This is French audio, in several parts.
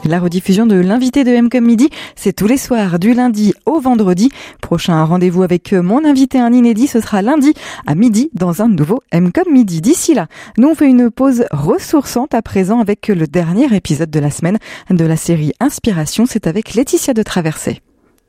La rediffusion de l'invité de M comme Midi, c'est tous les soirs du lundi au vendredi. Prochain rendez-vous avec mon invité, un inédit, ce sera lundi à midi dans un nouveau M comme Midi. D'ici là, nous on fait une pause ressourçante à présent avec le dernier épisode de la semaine de la série Inspiration. C'est avec Laetitia de Traversée.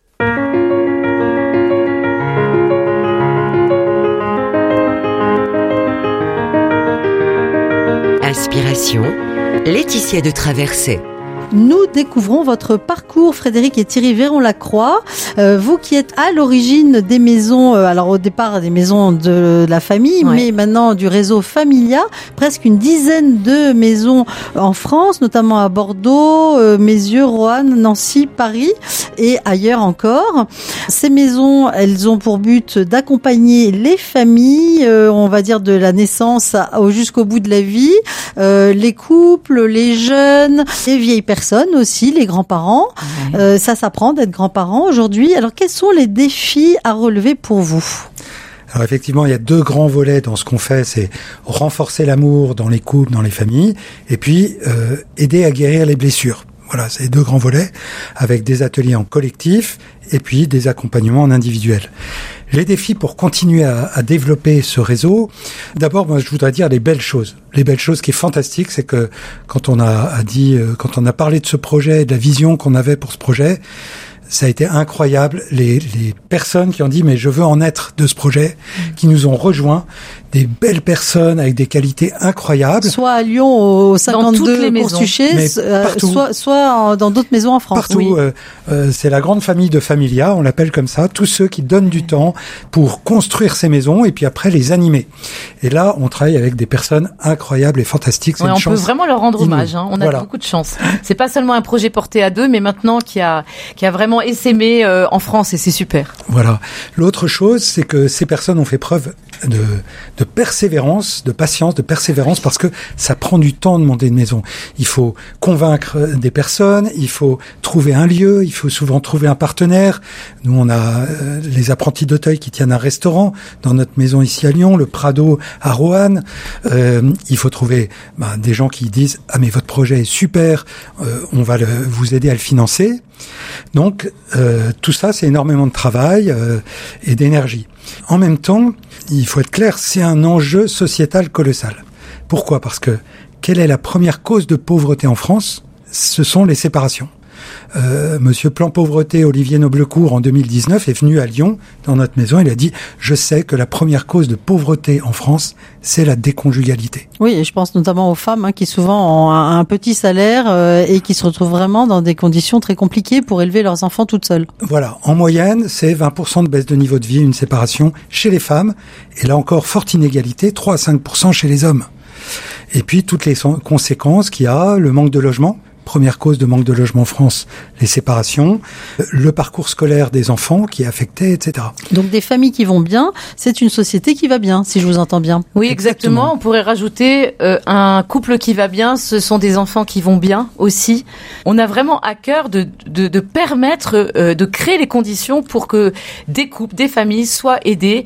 Inspiration, Laetitia de Traversée. Nous découvrons votre parcours, Frédéric et Thierry Véron-Lacroix. Vous qui êtes à l'origine des maisons, alors au départ des maisons de la famille, mais maintenant du réseau Familia, presque une dizaine de maisons en France, notamment à Bordeaux, Mézieux, Roanne, Nancy, Paris et ailleurs encore. Ces maisons, elles ont pour but d'accompagner les familles, on va dire de la naissance jusqu'au bout de la vie, les couples, les jeunes, les vieilles personnes aussi, les grands-parents. Ça s'apprend d'être grands-parents aujourd'hui. Alors, quels sont les défis à relever pour vous ? Alors effectivement, il y a deux grands volets dans ce qu'on fait, c'est renforcer l'amour dans les couples, dans les familles, et puis aider à guérir les blessures. Voilà, c'est les deux grands volets, avec des ateliers en collectif et puis des accompagnements en individuel. Les défis pour continuer à développer ce réseau, d'abord, moi, je voudrais dire les belles choses. Les belles choses qui est fantastique, c'est que quand on a parlé de ce projet, de la vision qu'on avait pour ce projet, ça a été incroyable, les personnes qui ont dit mais je veux en être de ce projet, qui nous ont rejoints, des belles personnes avec des qualités incroyables. Soit à Lyon au 52 Cours-Tuchet, soit dans d'autres maisons en France. Partout, c'est la grande famille de Familia, on l'appelle comme ça, tous ceux qui donnent du temps pour construire ces maisons et puis après les animer. Et là, on travaille avec des personnes incroyables et fantastiques. C'est une chance. On peut vraiment leur rendre hommage. On a beaucoup de chance. C'est pas seulement un projet porté à deux, mais maintenant qui a vraiment essaimé en France et c'est super. Voilà. L'autre chose, c'est que ces personnes ont fait preuve de persévérance, de patience, de persévérance, parce que ça prend du temps de monter une maison. Il faut convaincre des personnes, il faut trouver un lieu, il faut souvent trouver un partenaire. Nous, on a les apprentis d'Auteuil qui tiennent un restaurant dans notre maison ici à Lyon, le Prado à Roanne. Il faut trouver des gens qui disent « Ah, mais votre projet est super, on va vous aider à le financer ». Donc, tout ça, c'est énormément de travail et d'énergie. En même temps, il faut être clair, c'est un enjeu sociétal colossal. Pourquoi ? Parce que quelle est la première cause de pauvreté en France ? Ce sont les séparations. Monsieur Plan Pauvreté, Olivier Noblecourt, en 2019, est venu à Lyon, dans notre maison, il a dit « Je sais que la première cause de pauvreté en France, c'est la déconjugalité. » Oui, et je pense notamment aux femmes qui souvent ont un petit salaire et qui se retrouvent vraiment dans des conditions très compliquées pour élever leurs enfants toutes seules. Voilà, en moyenne, c'est 20% de baisse de niveau de vie, une séparation chez les femmes, et là encore, forte inégalité, 3 à 5% chez les hommes. Et puis, toutes les conséquences qu'il y a, le manque de logement. Première cause de manque de logement en France, les séparations, le parcours scolaire des enfants qui est affecté, etc. Donc des familles qui vont bien, c'est une société qui va bien, si je vous entends bien. Oui, exactement. On pourrait rajouter un couple qui va bien, ce sont des enfants qui vont bien aussi. On a vraiment à cœur de permettre, de créer les conditions pour que des couples, des familles soient aidés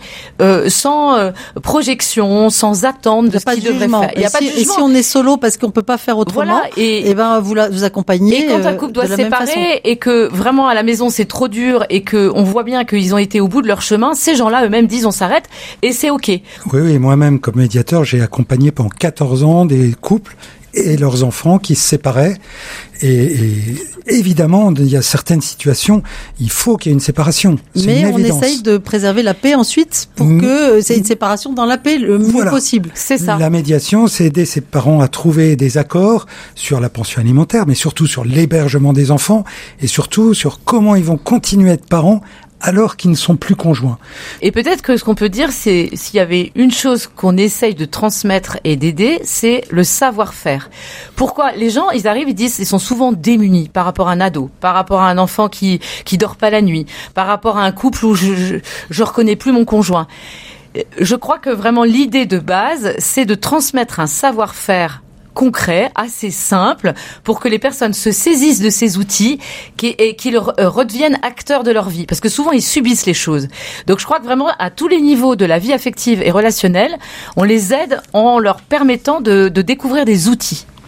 sans projection, sans attente de ce qu'ils devraient faire. Il n'y a pas de jugement. Et si on est solo parce qu'on peut pas faire autrement, voilà, et ben vous accompagner. Et quand un couple doit se séparer et que vraiment à la maison c'est trop dur et que on voit bien qu'ils ont été au bout de leur chemin, ces gens-là eux-mêmes disent on s'arrête et c'est ok. Oui, moi-même comme médiateur, j'ai accompagné pendant 14 ans des couples et leurs enfants qui se séparaient. Et évidemment, il y a certaines situations, il faut qu'il y ait une séparation. Mais on essaye de préserver la paix ensuite pour que c'est une séparation dans la paix le mieux possible. C'est ça. La médiation, c'est aider ces parents à trouver des accords sur la pension alimentaire, mais surtout sur l'hébergement des enfants et surtout sur comment ils vont continuer à être parents alors qu'ils ne sont plus conjoints. Et peut-être que ce qu'on peut dire, c'est s'il y avait une chose qu'on essaye de transmettre et d'aider, c'est le savoir-faire. Pourquoi ? Les gens, ils arrivent, ils disent, ils sont souvent démunis par rapport à un ado, par rapport à un enfant qui dort pas la nuit, par rapport à un couple où je reconnais plus mon conjoint. Je crois que vraiment l'idée de base, c'est de transmettre un savoir-faire concret, assez simple, pour que les personnes se saisissent de ces outils et qu'ils redeviennent acteurs de leur vie. Parce que souvent, ils subissent les choses. Donc, je crois que vraiment, à tous les niveaux de la vie affective et relationnelle, on les aide en leur permettant de découvrir des outils.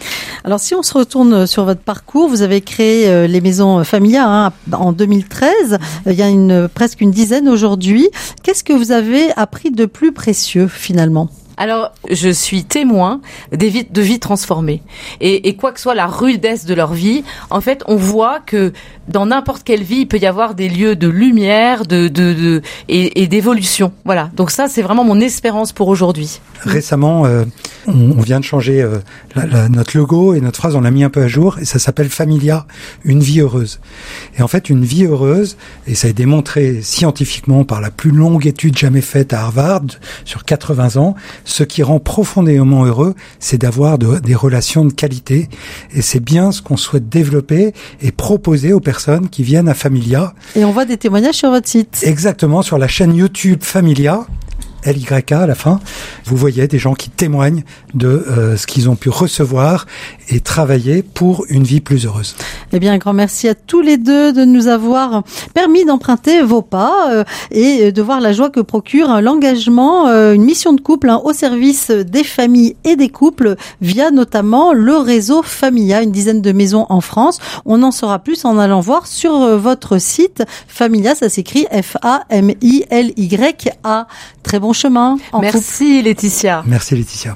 Alors si on se retourne sur votre parcours, vous avez créé les maisons Familia en 2013. Il y a presque une dizaine aujourd'hui. Qu'est-ce que vous avez appris de plus précieux finalement ? Alors, je suis témoin de vies transformées. Et quoi que soit la rudesse de leur vie, en fait, on voit que dans n'importe quelle vie, il peut y avoir des lieux de lumière, et d'évolution. Voilà. Donc ça, c'est vraiment mon espérance pour aujourd'hui. Récemment, on vient de changer notre logo et notre phrase, on l'a mis un peu à jour, et ça s'appelle Familia, une vie heureuse. Et en fait, une vie heureuse, et ça est démontré scientifiquement par la plus longue étude jamais faite à Harvard, sur 80 ans, ce qui rend profondément heureux, c'est d'avoir des relations de qualité. Et c'est bien ce qu'on souhaite développer et proposer aux personnes qui viennent à Familia. Et on voit des témoignages sur votre site. Exactement, sur la chaîne YouTube Familia. LYK à la fin, vous voyez des gens qui témoignent de ce qu'ils ont pu recevoir et travailler pour une vie plus heureuse. Eh bien, un grand merci à tous les deux de nous avoir permis d'emprunter vos pas et de voir la joie que procure l'engagement, une mission de couple au service des familles et des couples via notamment le réseau Familia, une dizaine de maisons en France. On en saura plus en allant voir sur votre site. Familia, ça s'écrit F-A-M-I-L-Y-A. Très bon chemin. Merci Laetitia. Merci Laetitia.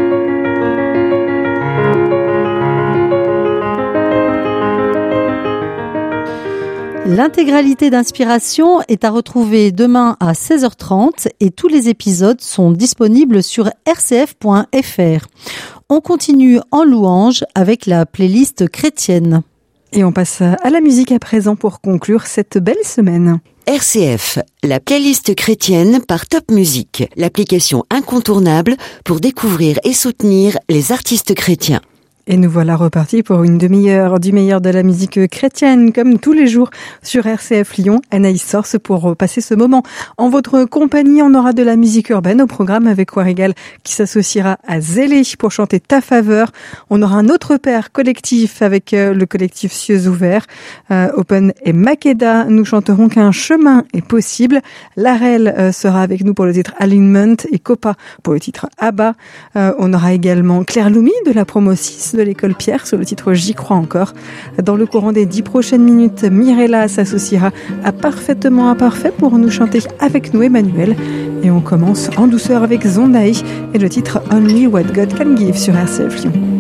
L'intégralité d'Inspiration est à retrouver demain à 16h30 et tous les épisodes sont disponibles sur rcf.fr. On continue en louange avec la playlist chrétienne. Et on passe à la musique à présent pour conclure cette belle semaine. RCF, la playlist chrétienne par Top Music, l'application incontournable pour découvrir et soutenir les artistes chrétiens. Et nous voilà repartis pour une demi-heure du meilleur de la musique chrétienne, comme tous les jours sur RCF Lyon. Anaïs Source pour passer ce moment. En votre compagnie, on aura de la musique urbaine au programme avec Warrigal qui s'associera à Zélé pour chanter Ta Faveur. On aura un autre père collectif avec le collectif Cieux Ouverts. Open et Makeda, nous chanterons qu'un chemin est possible. Larel sera avec nous pour le titre Alignment et Copa pour le titre Abba. On aura également Claire Loumi de la promo 6 de l'école Pierre sur le titre J'y crois encore. Dans le courant des 10 prochaines minutes, Mirella s'associera à Parfaitement Imparfait pour nous chanter avec nous Emmanuel. Et on commence en douceur avec Zondaï et le titre Only What God Can Give sur RCF Lyon.